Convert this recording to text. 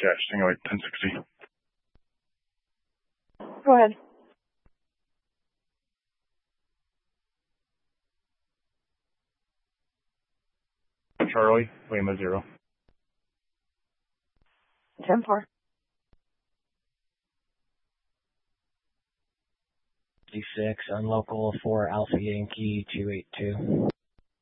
Cash, Tango 8, 1060. Go ahead. Charlie, Lima 0. 10-4. 36, unlocal for Alpha Yankee 282.